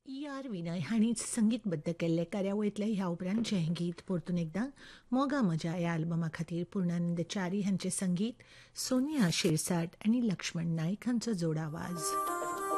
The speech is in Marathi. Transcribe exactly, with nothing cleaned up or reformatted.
ई आर विनय हाणीच संगीतबद्ध केल्ले कार्यावळींतले ह्या उपरांतचे गीत परतून एकदां मोगा मजा ह्या आल्बमा खातीर पूर्णानंद च्यारी हांचें संगीत, सोनिया शिरसाट आनी लक्ष्मण नायक हांचो जोड आवाज.